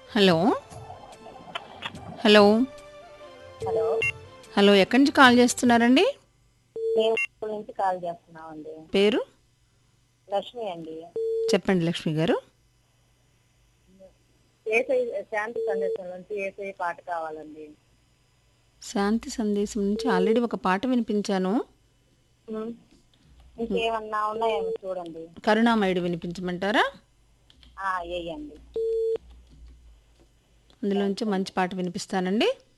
Hello. Hello. Hello. Hello. ఎక్కడి నుంచి call చేస్తున్నారండి? మేము ఊరు నుంచి కాల్ చేస్తున్నామండి. పేరు? లక్ష్మి అండి. చెప్పండి లక్ష్మి గారు. ఏసై శాంతి సందేశం నుంచి ఏసై పాట కావాలండి. శాంతి సందేశం నుంచి ఆల్రెడీ ఒక పాట వినిపించాను. ఇంకేమన్నా ఉన్నాయేమో చూడండి. కరుణామయుడు వినిపించమంటారా? వేయండి. అందులోంచి థ్యాంక్స్ అండి. మంచి పాట వినిపిస్తానండి.